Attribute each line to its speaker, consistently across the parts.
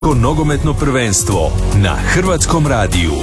Speaker 1: Nogometno prvenstvo na Hrvatskom radiju.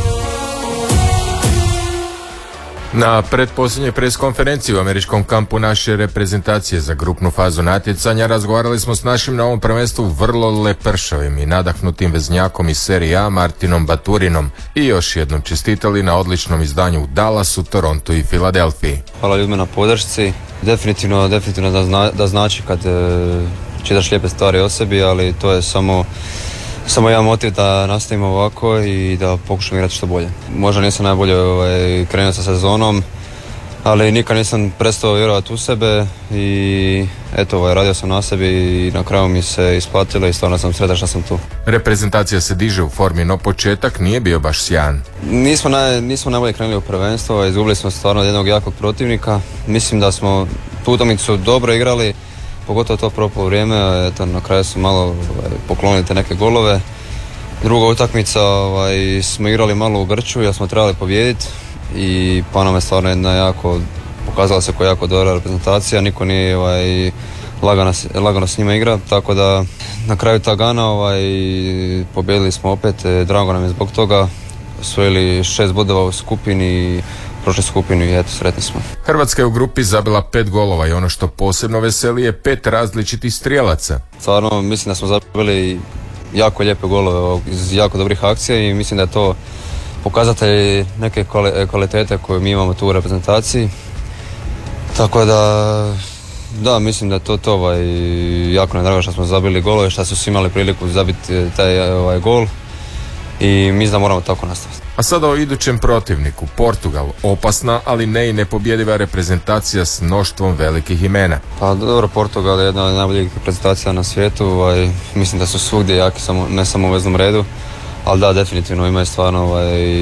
Speaker 2: Na pretposljednjoj preskonferenciji u američkom kampu naše reprezentacije za grupnu fazu natjecanja razgovarali smo s našim na ovom prvenstvu vrlo lepršavim i nadahnutim veznjakom iz Serije A Martinom Baturinom i još jednom čestitali na odličnom izdanju u Dallasu, Torontu i Filadelfiji.
Speaker 3: Hvala ljudima na podršci. Definitivno da znači kad čitaš lijepe stvari o sebi, ali to je samo jedan motiv da nastavimo ovako i da pokušamo igrati što bolje. Možda nisam najbolje krenuo sa sezonom, ali nikad nisam prestao vjerovati u sebe i eto, radio sam na sebi i na kraju mi se isplatilo i stvarno sam sretan što sam tu.
Speaker 2: Reprezentacija se diže u formi, no početak nije bio baš sjajan.
Speaker 3: Nismo najbolje krenuli u prvenstvo, izgubili smo stvarno od jednog jakog protivnika. Mislim da smo tu utakmicu dobro igrali, pogotovo to prvo poluvrijeme, eto, na kraju su malo poklonili te neke golove. Druga utakmica smo igrali malo u grču jer smo trebali pobijediti i Panama je stvarno pokazala se kao jako dobra reprezentacija, niko nije lagano s njima igra, tako da na kraju Tagana pobijedili smo opet, drago nam je zbog toga, osvojili 6 bodova u skupini, prošli skupinu i eto, sretni smo.
Speaker 2: Hrvatska je u grupi zabila 5 golova i ono što posebno veseli je 5 različitih strijelaca.
Speaker 3: Stvarno mislim da smo zabili jako lijepe golove iz jako dobrih akcija i mislim da je to pokazatelj neke kvalitete koje mi imamo tu u reprezentaciji. Tako da, mislim da je to jako nam drago što smo zabili golove, što su svi imali priliku zabiti taj gol i mislim da moramo tako nastaviti.
Speaker 2: A sada o idućem protivniku, Portugal, opasna, ali ne i nepobjediva reprezentacija s mnoštvom velikih imena.
Speaker 3: Pa dobro, Portugal je jedna od najboljih reprezentacija na svijetu, mislim da su svugdje jaki, ne samo u veznom redu, ali da, definitivno imaju stvarno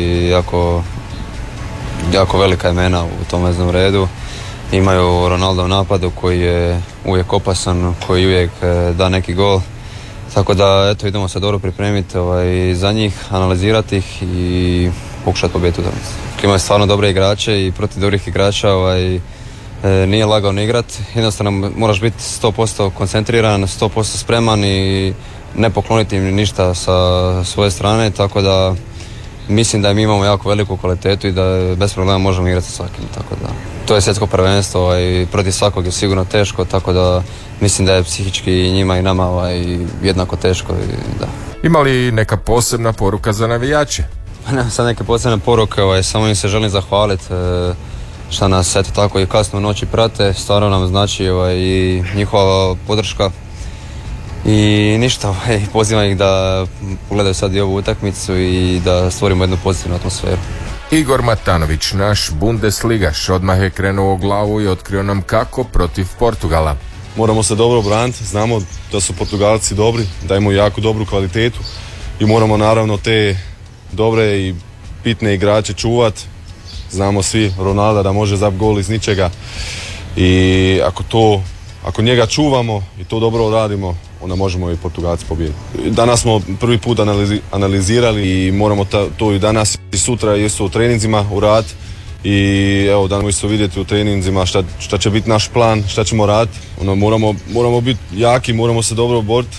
Speaker 3: jako velika imena u tom veznom redu. Imaju Ronaldo u napadu koji je uvijek opasan, koji uvijek da neki gol. Tako da, eto, idemo se dobro pripremiti za njih, analizirati ih i pokušati pobijediti utakmicu. Imaju stvarno dobre igrače i protiv dobrih igrača nije lagano igrati. Jednostavno moraš biti 100% koncentriran, 100% spreman i ne pokloniti im ništa sa svoje strane, tako da mislim da mi imamo jako veliku kvalitetu i da bez problema možemo igrati sa svakim. Tako da, to je svjetsko prvenstvo i protiv svakog je sigurno teško, tako da mislim da je psihički i njima i nama jednako teško. Da.
Speaker 2: Ima li neka posebna poruka za navijače?
Speaker 3: Nema sad neke posebne poruke, samo im se želim zahvaliti što nas eto tako i kasno u noći prate, stvarno nam znači i njihova podrška. I ništa, pozivam ih da pogledaju sad i ovu utakmicu i da stvorimo jednu pozitivnu atmosferu.
Speaker 2: Igor Matanović, naš Bundesligaš, odmah je krenuo u glavu i otkrio nam kako protiv Portugala.
Speaker 4: Moramo se dobro braniti, znamo da su Portugalci dobri, da imaju jako dobru kvalitetu i moramo naravno te dobre i bitne igrače čuvati. Znamo svi Ronalda da može zabiti gol iz ničega i ako njega čuvamo i to dobro radimo, onda možemo i Portugalci pobijediti. Danas smo prvi put analizirali i moramo to i danas i sutra isto u treninzima uraditi i evo da isto vidjeti u treninzima šta će biti naš plan, šta ćemo raditi. Moramo biti jaki, moramo se dobro boriti,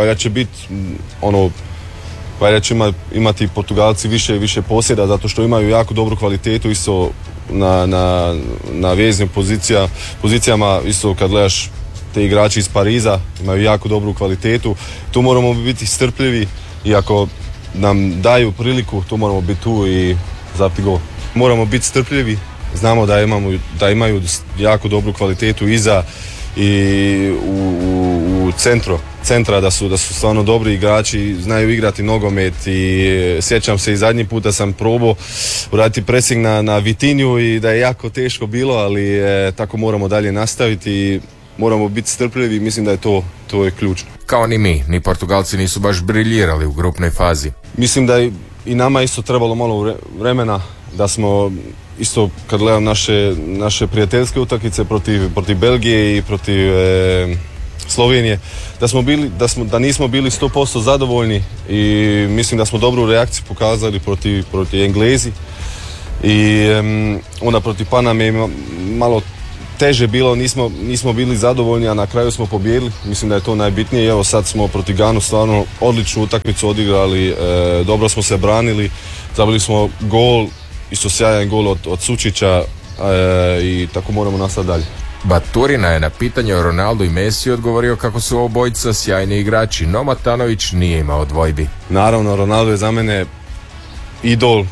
Speaker 4: valjda će imati Portugalci više i više posjeda zato što imaju jako dobru kvalitetu isto na veznim pozicijama, isto kad gledaš te igrači iz Pariza imaju jako dobru kvalitetu, tu moramo biti strpljivi i ako nam daju priliku, tu moramo biti tu i zabiti gol. Moramo biti strpljivi, znamo da imaju jako dobru kvalitetu iza i u centra da su stvarno dobri igrači, znaju igrati nogomet i sjećam se i zadnji puta sam probao uraditi pressing na Vitinju i da je jako teško bilo, ali tako moramo dalje nastaviti i moramo biti strpljivi, mislim da je to je ključno.
Speaker 2: Kao ni mi, ni Portugalci nisu baš briljirali u grupnoj fazi.
Speaker 4: Mislim da je i nama isto trebalo malo vremena da smo isto kad gledam naše prijateljske utakmice protiv Belgije i protiv Slovenije, da nismo bili 100% zadovoljni i mislim da smo dobru reakciju pokazali protiv Englezi i onda protiv Paname malo teže bilo, nismo bili zadovoljni, a na kraju smo pobijedili. Mislim da je to najbitnije. Evo sad smo protiv Ganu stvarno odličnu utakmicu odigrali, dobro smo se branili, zabili smo gol, isto sjajan gol od Sučića i tako moramo nastaviti dalje.
Speaker 2: Baturina je na pitanje o Ronaldu i Messi odgovorio kako su obojica sjajni igrači, no Matanović nije imao dvojbi.
Speaker 4: Naravno, Ronaldo je za mene idol,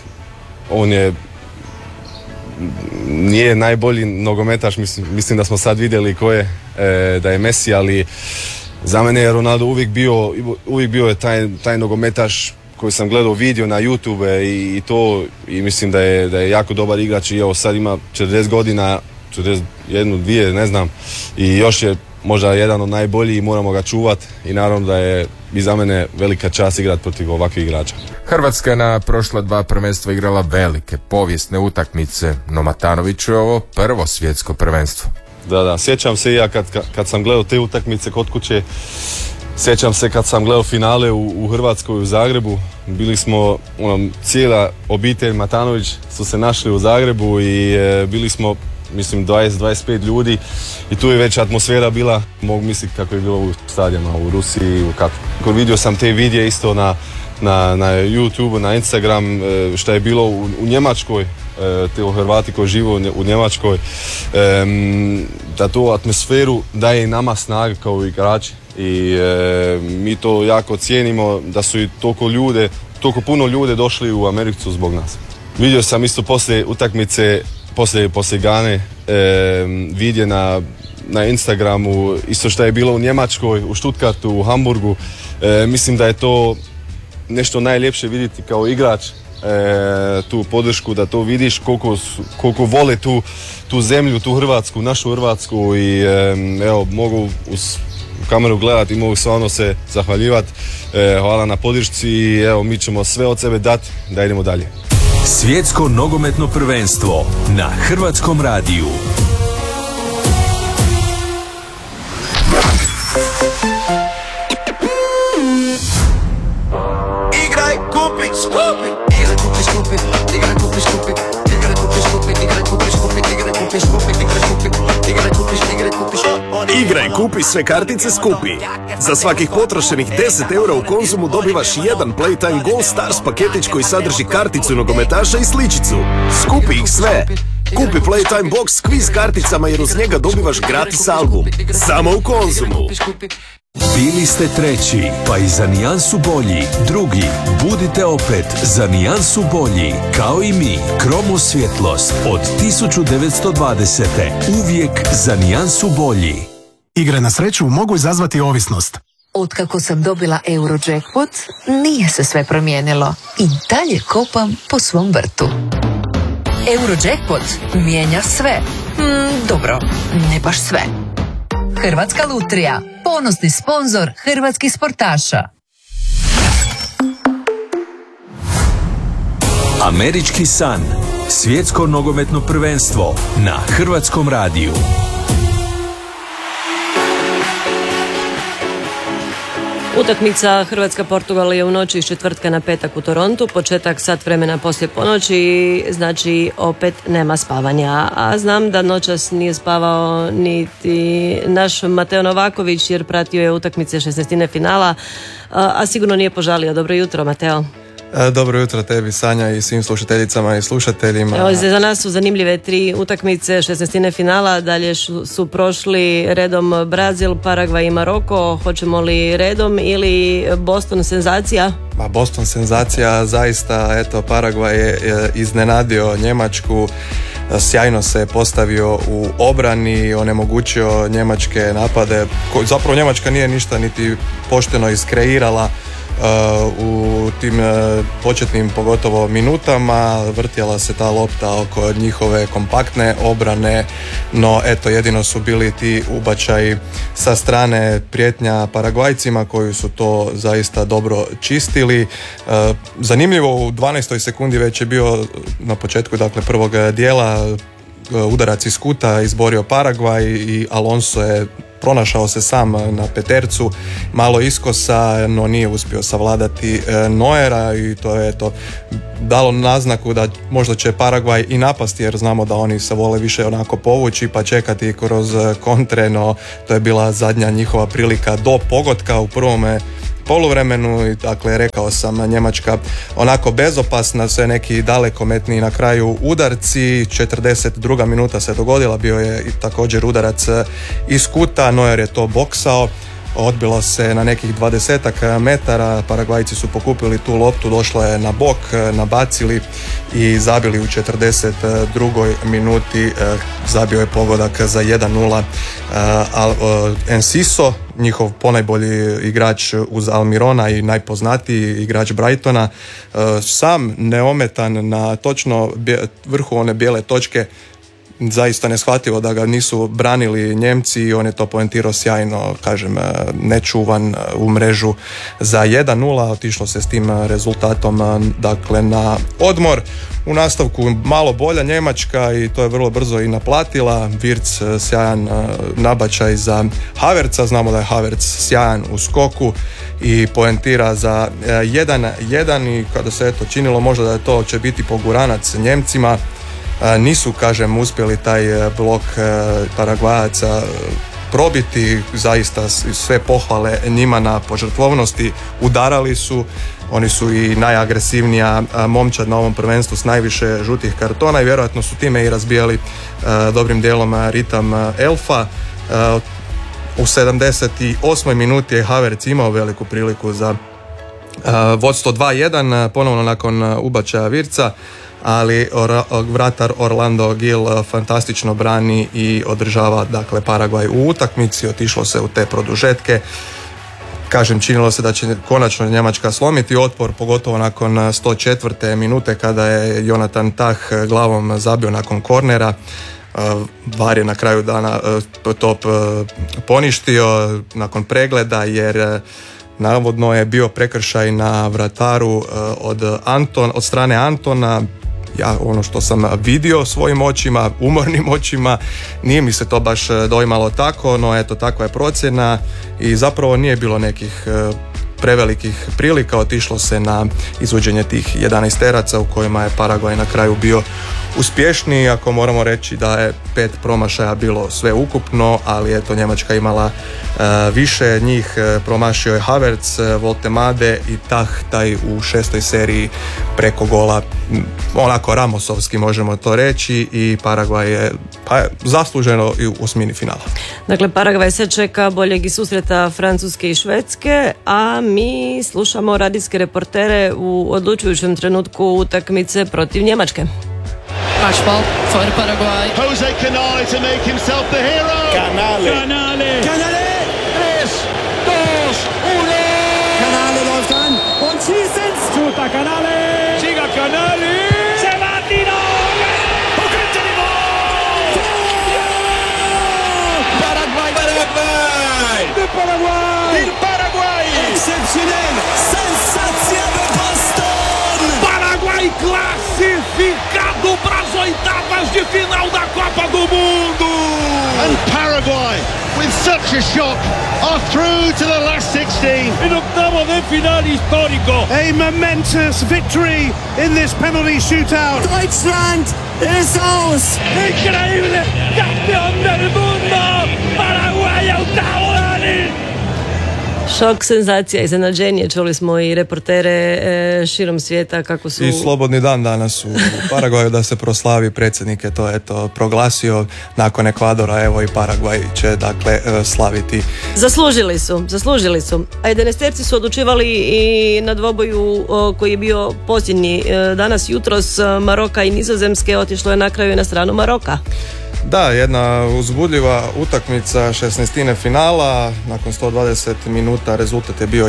Speaker 4: nije najbolji nogometaš, mislim da smo sad vidjeli ko je, da je Messi, ali za mene je Ronaldo uvijek bio je taj nogometaš koji sam gledao video na YouTube i to, i mislim da je jako dobar igrač i evo sad ima 40 godina, 41, 2, ne znam, i još je možda jedan od najboljih i moramo ga čuvati i naravno da je i za mene velika čast igrati protiv ovakvih igrača.
Speaker 2: Hrvatska je na prošla 2 prvenstva igrala velike, povijesne utakmice, no Matanoviću je ovo prvo svjetsko prvenstvo. Da,
Speaker 4: sjećam se i ja kad sam gledao te utakmice kod kuće, sjećam se kad sam gledao finale u Hrvatskoj u Zagrebu, bili smo, cijela obitelj Matanović su se našli u Zagrebu i bili smo, mislim, 20-25 ljudi i tu je već atmosfera bila, mogu misliti kako je bilo u stadionima u Rusiji, u Katru. Vidio sam te vidje isto na YouTube, na Instagram, što je bilo u Njemačkoj, te Hrvati koji žive u Njemačkoj, da tu atmosferu daje i nama snaga kao igrači i mi to jako cijenimo, da su i toliko puno ljude došli u Ameriku zbog nas. Vidio sam isto poslije utakmice, poslije Gane, vidje na Instagramu, isto što je bilo u Njemačkoj, u Stuttgartu, u Hamburgu. Mislim da je to nešto najljepše vidjeti kao igrač, tu podršku, da to vidiš koliko vole tu zemlju, tu Hrvatsku, našu Hrvatsku i evo, mogu uz kameru gledati i mogu stvarno se zahvaljivati. Hvala na podršci i evo, mi ćemo sve od sebe dati da idemo dalje.
Speaker 1: Svjetsko nogometno prvenstvo na Hrvatskom radiju.
Speaker 5: Igraj, kupi, skupi. Igraj, kupi, skupi. Igraj, kupi, skupi. Igraj, kupi, skupi. Igraj, kupi, skupi. Igraj, kupi, skupi. Igraj, kupi, igraj, kupi, igraj, kupi.
Speaker 6: Igraj, kupi sve kartice skupi. Za svakih potrošenih 10 eura u Konzumu dobivaš jedan Playtime Gold Stars paketić koji sadrži karticu nogometaša i sličicu. Skupi ih sve. Kupi Playtime Box s quiz karticama jer uz njega dobivaš gratis album. Samo u Konzumu.
Speaker 1: Bili ste treći, pa i za nijansu bolji. Drugi, budite opet za nijansu bolji. Kao i mi, Kromo svjetlost od 1920. Uvijek za nijansu bolji.
Speaker 7: Igre na sreću mogu izazvati ovisnost.
Speaker 8: Otkako sam dobila Eurojackpot, nije se sve promijenilo. I dalje kopam po svom vrtu. Eurojackpot mijenja sve. Dobro, ne baš sve. Hrvatska lutrija, ponosni sponzor hrvatskih sportaša.
Speaker 1: Američki san. Svjetsko nogometno prvenstvo na Hrvatskom radiju.
Speaker 9: Utakmica Hrvatska-Portugal je u noći iz četvrtka na petak u Torontu, početak sat vremena poslije ponoći, znači opet nema spavanja. A znam da noćas nije spavao niti naš Mateo Novaković jer pratio je utakmice 16. finala, a sigurno nije požalio. Dobro jutro, Mateo.
Speaker 10: Dobro jutro tebi, Sanja, i svim slušateljicama i slušateljima.
Speaker 9: Evo, za nas su zanimljive 3 utakmice 16. finala, dalje su prošli redom Brazil, Paragvaj i Maroko. Hoćemo li redom ili Boston senzacija?
Speaker 10: Boston senzacija, zaista, eto, Paragvaj je iznenadio Njemačku, sjajno se postavio u obrani, onemogućio njemačke napade, zapravo Njemačka nije ništa niti pošteno iskreirala u tim početnim pogotovo minutama, vrtjela se ta lopta oko njihove kompaktne obrane, no eto, jedino su bili ti ubačaji sa strane prijetnja Paragvajcima koji su to zaista dobro čistili. Zanimljivo, u 12. sekundi već je bio na početku, dakle, prvog dijela udarac iz kuta izborio Paragvaj i Alonso je pronašao se sam na petercu, malo iskosa, no nije uspio savladati Neuera i to je dalo naznaku da možda će Paragvaj i napasti, jer znamo da oni se vole više onako povući pa čekati kroz kontre, no to je bila zadnja njihova prilika do pogotka u prvome poluvremenu i dakle rekao sam Njemačka onako bezopasna, sve neki dalekometni na kraju udarci. 42. minuta se dogodila, bio je i također udarac iz kuta, Neuer je to boksao, odbilo se na nekih 20 metara, Paragvajci su pokupili tu loptu, došla je na bok, nabacili i zabili u 42. minuti, zabio je pogodak za 1-0 Enciso, njihov ponajbolji igrač uz Almirona i najpoznatiji igrač Brightona, sam neometan na točno vrhu one bijele točke. Zaista neshvatljivo da ga nisu branili Njemci i on je to poentirao sjajno, kažem, nečuvan u mrežu za 1-0, otišlo se s tim rezultatom dakle na odmor. U nastavku malo bolja Njemačka i to je vrlo brzo i naplatila. Wirtz sjajan nabačaj za Havertza, znamo da je Havertz sjajan u skoku i poentira za 1-1 i kada se činilo možda da to će biti poguranac Njemcima, nisu, kažem, uspjeli taj blok Paragvajaca probiti, zaista sve pohvale njima na požrtvovnosti, udarali su, oni su i najagresivnija momčad na ovom prvenstvu s najviše žutih kartona i vjerojatno su time i razbijali dobrim dijelom ritam Elfa. U 78. minuti je Havertz imao veliku priliku za vodstvo 2-1, ponovno nakon ubačaja Wirtza, ali vratar Orlando Gil fantastično brani i održava dakle Paragvaj u utakmici. Otišlo se u te produžetke. Kažem, činilo se da će konačno Njemačka slomiti otpor, pogotovo nakon 104. minute kada je Jonathan Tah glavom zabio nakon kornera. VAR je na kraju dana to poništio nakon pregleda jer navodno je bio prekršaj na vrataru od strane Antona. Ja ono što sam vidio svojim očima, umornim očima, nije mi se to baš dojmalo tako, no eto takva je procjena i zapravo nije bilo nekih prevelikih prilika, otišlo se na izvođenje tih 11 teraca u kojima je Paragvaj na kraju bio uspješniji, ako moramo reći da je 5 promašaja bilo sve ukupno, ali eto Njemačka imala više njih, promašio je Havertz, Voltemade i Tah taj u 6. seriji preko gola, onako ramosovski možemo to reći, i Paragvaj je zasluženo i u osmini finala.
Speaker 9: Dakle, Paragvaj se čeka boljeg i susreta Francuske i Švedske, a mi slušamo radijske reportere u odlučujućem trenutku utakmice protiv Njemačke.
Speaker 11: Matchball for Paraguay.
Speaker 12: Jose Canale to make himself the hero. Canale. 3, 2, 1.
Speaker 11: Canale läuft an und schießt ins Tor.
Speaker 12: Canale. Siga Canale. Se va di nuovo. Och inte i mål.
Speaker 11: Paraguay.
Speaker 12: De Paraguay. Il Paraguay.
Speaker 11: Exceptionnel. Sensacja de Boston.
Speaker 12: Paraguay classificado para as oitavas de final da Copa do Mundo. And Paraguay, with such a shock, are through to the last 16. In octavo de final histórico. A momentous victory in this penalty shootout.
Speaker 11: Deutschland ist aus.
Speaker 12: Increíble, campeón del mundo. Paraguay octavo Dani.
Speaker 9: Šok, senzacija, iznenađenje. Čuli smo i reportere širom svijeta kako su...
Speaker 10: I slobodni dan danas u Paragvaju da se proslavi, predsjednik je to proglasio, nakon Ekvadora evo i Paragvaj će dakle slaviti.
Speaker 9: Zaslužili su. A 11-terci su odlučivali i na dvoboju koji je bio posljednji danas jutros Maroka i Nizozemske, otišlo je na kraju na stranu Maroka.
Speaker 10: Da, jedna uzbudljiva utakmica 16. finala, nakon 120 minuta rezultat je bio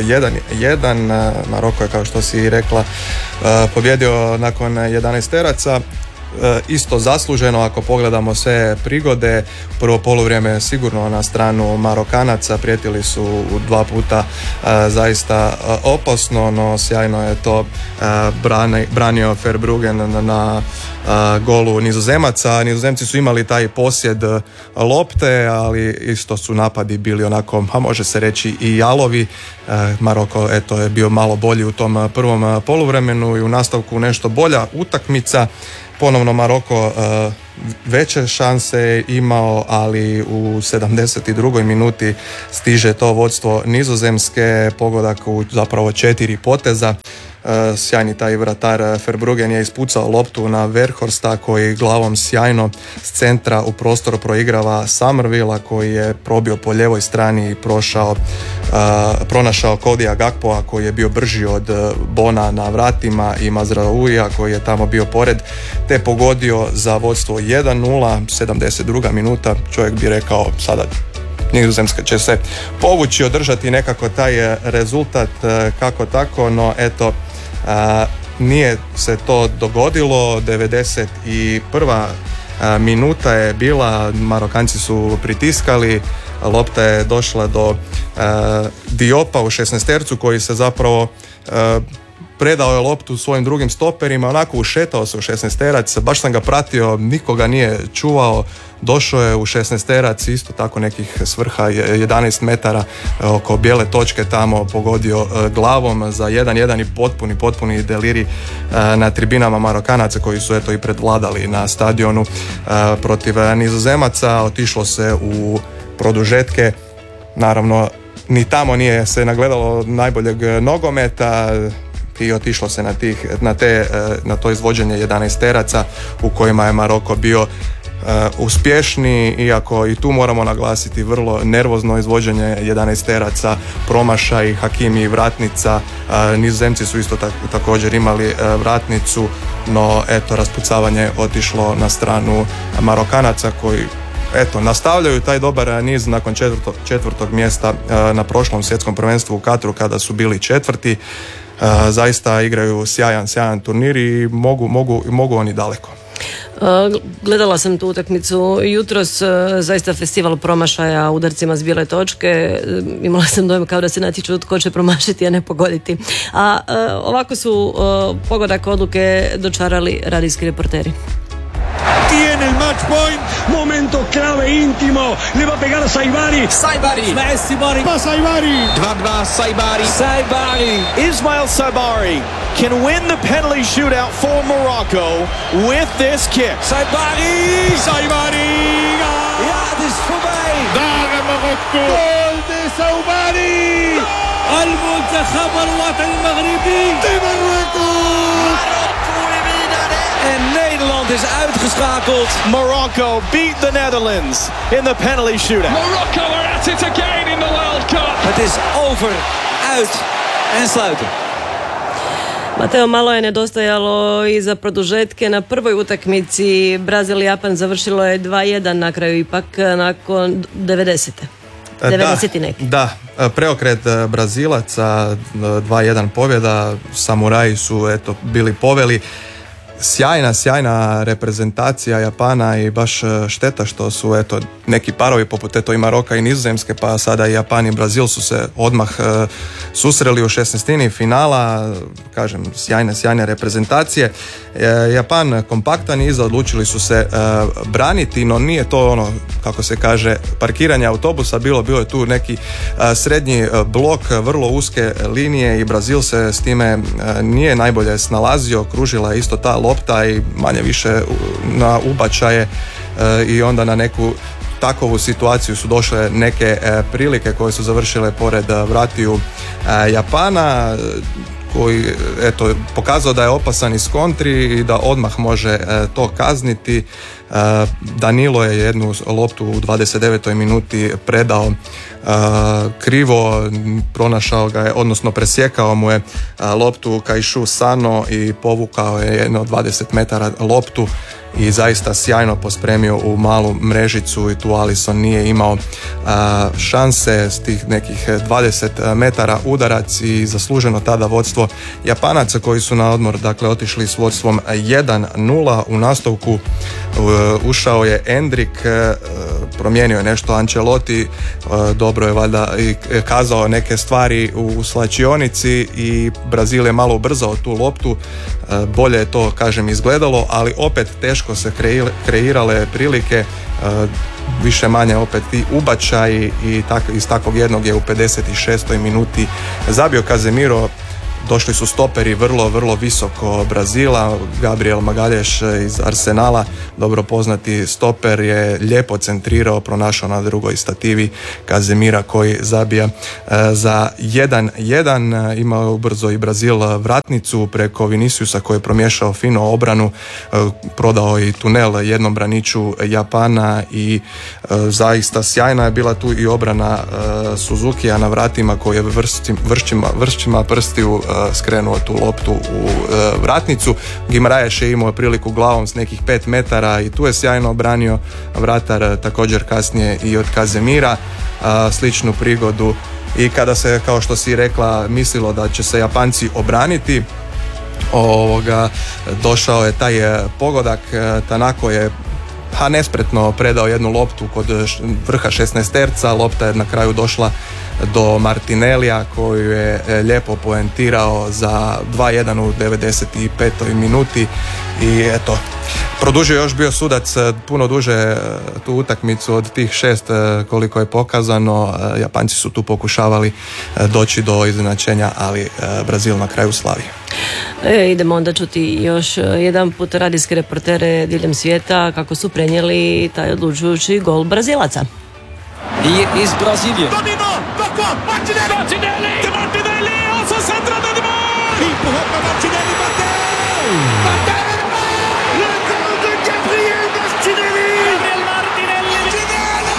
Speaker 10: 1-1, Maroko je, kao što si rekla, pobjedio nakon 11 teraca. isto zasluženo ako pogledamo sve prigode. Prvo poluvrijeme sigurno na stranu Marokanaca, prijetili su 2 puta zaista opasno, no sjajno je to branio Verbruggen na golu Nizozemaca. Nizozemci su imali taj posjed lopte, ali isto su napadi bili onako, a može se reći i jalovi. Maroko je bio malo bolji u tom prvom poluvremenu i u nastavku nešto bolja utakmica. Ponovno Maroko veće šanse imao, ali u 72. minuti stiže to vodstvo Nizozemske, pogodak u zapravo 4 poteza. Sjajni taj vratar Verbruggen je ispucao loptu na Weghorsta koji glavom sjajno s centra u prostor proigrava Summervilla koji je probio po ljevoj strani i pronašao Kodija Gakpoa koji je bio brži od Bona na vratima i Mazraouija koji je tamo bio pored, te pogodio za vodstvo 1-0, 72. minuta. Čovjek bi rekao sada Nizozemska će se povući, održati nekako taj rezultat kako tako, no eto, nije se to dogodilo. 91. minuta je bila, Marokanci su pritiskali, lopta je došla do Diopa u 16-tercu koji se zapravo predao je loptu svojim drugim stoperima, onako ušetao se u 16-terac, baš sam ga pratio, nikoga nije čuvao, došao je u 16-terac, isto tako nekih svrha 11 metara oko bijele točke tamo pogodio glavom za 1-1 i potpuni deliri na tribinama Marokanaca koji su i predvladali na stadionu protiv Nizozemaca. Otišlo se u produžetke, naravno ni tamo nije se nagledalo najboljeg nogometa i otišlo se na to izvođenje 11-teraca u kojima je Maroko bio uspješniji, iako i tu moramo naglasiti vrlo nervozno izvođenje 11-teraca, promašaj Hakimi i vratnica. Nizozemci su isto također imali vratnicu, no raspucavanje otišlo na stranu Marokanaca koji nastavljaju taj dobar niz nakon četvrtog mjesta na prošlom svjetskom prvenstvu u Katru kada su bili 4. Zaista igraju sjajan turnir i mogu oni daleko.
Speaker 9: Gledala sam tu utakmicu jutros, zaista festival promašaja udarcima s bijele točke. Imala sam dojam kao da se natječu tko će promašiti, a ne pogoditi. A ovako su pogodak odluke dočarali radijski reporteri.
Speaker 11: Tiene el match point, momento clave íntimo, le va a pegar a Saibari. Messi Bari. Va Saibari.
Speaker 12: 2-2 Saibari. Ismail Saibari can win the penalty shootout for Morocco with this kick.
Speaker 11: Saibari.
Speaker 12: Ja, het is voorbij.
Speaker 11: Daar in Marokko. Goal de Saibari. المنتخب الوطني المغربي.
Speaker 12: En Nederland is uitgeschakeld. Morocco beat the Netherlands in the penalty shootout.
Speaker 11: Morocco are at it again in the World Cup.
Speaker 12: Het is over, uit en sluiten.
Speaker 9: Mateo, malo je nedostajalo i za produžetke. Na prvoj utakmici Brazil i Japan završilo je 2-1 na kraju, ipak nakon 90.
Speaker 10: Da, preokret Brazilaca, 2-1 pobjeda, samuraji su bili poveli. Sjajna reprezentacija Japana i baš šteta što su neki parovi poput i Maroka i Nizozemske, pa sada i Japan i Brazil su se odmah susreli u 16. finala. Kažem, sjajne reprezentacije. Japan kompaktan i odlučili su se braniti, no nije to kako se kaže, parkiranje autobusa, bilo je tu neki srednji blok, vrlo uske linije i Brazil se s time nije najbolje snalazio, kružila je isto ta lopta i manje više na ubačaje i onda na neku takovu situaciju su došle neke prilike koje su završile pored vratiju Japana, koji pokazao da je opasan iz kontri i da odmah može to kazniti. Danilo je jednu loptu u 29. minuti predao krivo, pronašao ga je, odnosno presjekao mu je loptu Kaišu Sano i povukao je jedno 20 metara loptu i zaista sjajno pospremio u malu mrežicu i tu Alisson nije imao šanse s tih nekih 20 metara udarac i zasluženo tada vodstvo Japanaca koji su na odmor dakle otišli s vodstvom 1-0. U nastavku ušao je Endrik, promijenio je nešto Ancelotti, dobro je valjda i kazao neke stvari u slačionici i Brazil je malo ubrzao tu loptu, bolje je to kažem izgledalo, ali opet teško se kreirale prilike, više manje opet i ubačaj i iz takvog jednog je u 56. minuti zabio Casemiro. Došli su stoperi vrlo visoko Brazila. Gabriel Magalhaes iz Arsenala, dobro poznati stoper, je lijepo centrirao, pronašao na drugoj stativi Casemira koji zabija za 1-1. Imao je ubrzo i Brazil vratnicu preko Viniciusa koji je promiješao fino obranu, prodao i tunel jednom braniču Japana i zaista sjajna je bila tu i obrana Suzukija na vratima koji je vršćima prstiju skrenuo tu loptu u vratnicu. Guimaraes je imao priliku glavom s nekih 5 metara i tu je sjajno obranio vratar, također kasnije i od Casemira sličnu prigodu. I kada se, kao što si rekla, mislilo da će se Japanci obraniti, došao je taj pogodak. Tanako je nespretno predao jednu loptu kod vrha 16-terca, lopta je na kraju došla do Martinellija koju je lijepo poentirao za 2-1 u 95. minuti i eto, produžio još bio sudac puno duže tu utakmicu od tih 6 koliko je pokazano. Japanci su tu pokušavali doći do iznenađenja, ali Brazil na kraju slavi.
Speaker 9: Idemo onda čuti još jedan put radijske reportere diljem svijeta kako su prenijeli taj odlučujući gol Brazilaca.
Speaker 13: Hier is Brazilië.
Speaker 12: Domino, tocco, Martinelli. Martinelli. De Martinelli, also centra de Neymar. Empurrou Martinelli, bateu. Bateu. Le gol de Gabriel Martinelli. Gabriel Martinelli. Martinelli.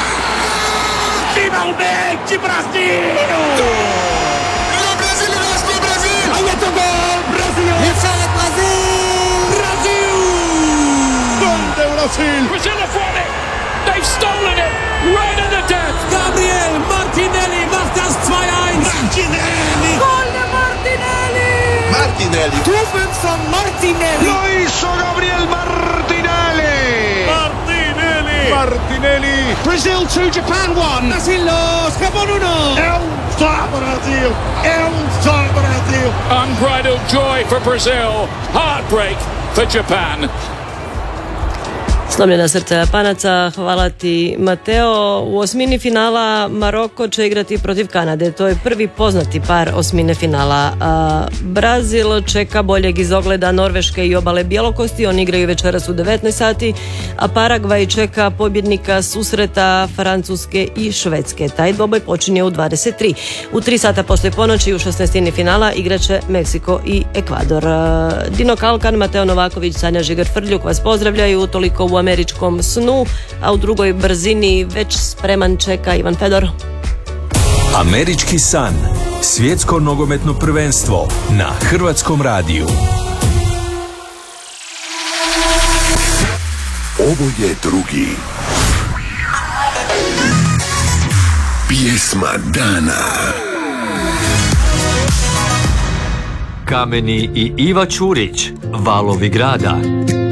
Speaker 12: Finalmente Brasil. Le Brasil reste le Brasil. Aí é o gol, Brasil.
Speaker 13: Fala Brasil.
Speaker 12: Brasil. Gol de Brasil.
Speaker 11: Brazil are for it. They've stolen it. Right at the death.
Speaker 13: Gabriel Martinelli macht das 2-1.
Speaker 12: Martinelli.
Speaker 13: Gol de Martinelli.
Speaker 12: Martinelli.
Speaker 13: Doelpunt van Martinelli.
Speaker 12: Lo hizo Gabriel Martinelli. Martinelli. Martinelli. Brazil 2, Japan 1.
Speaker 13: Brasil 2, Japón 1.
Speaker 12: É só Brasil. É só Brasil.
Speaker 11: Unbridled joy for Brazil. Heartbreak for Japan.
Speaker 9: Slomljena srca Japanaca, hvala ti Mateo. U osmini finala Maroko će igrati protiv Kanade, to je prvi poznati par osmine finala. Brazil čeka boljeg izogleda Norveške i obale Bjelokosti, oni igraju večeras u 19 sati, a Paragvaj čeka pobjednika susreta Francuske i Švedske. Taj dvoboj počinje u 23. U 3 sata poslije ponoći u 16. finala igraće Meksiko i Ekvador. Dino Kalkan, Mateo Novaković, Sanja Žigar-Frljuk vas pozdravljaju, toliko u američkom snu, a u drugoj brzini već spreman čeka Ivan Fedor.
Speaker 1: Američki san. Svjetsko nogometno prvenstvo na Hrvatskom radiju.
Speaker 14: Ovo je drugi. Pjesma dana.
Speaker 15: Kameni i Iva Čurić, Valovi grada.